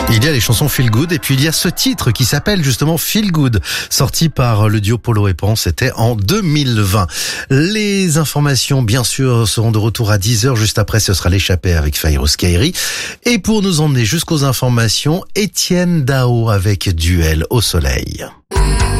Il y a les chansons Feel Good et puis il y a ce titre qui s'appelle justement Feel Good, sorti par le duo Polo et Pan, c'était en 2020. Les informations bien sûr seront de retour à 10h, juste après ce sera l'échappée avec Fairouz Kairi. Et pour nous emmener jusqu'aux informations, Étienne Dao avec Duel au soleil.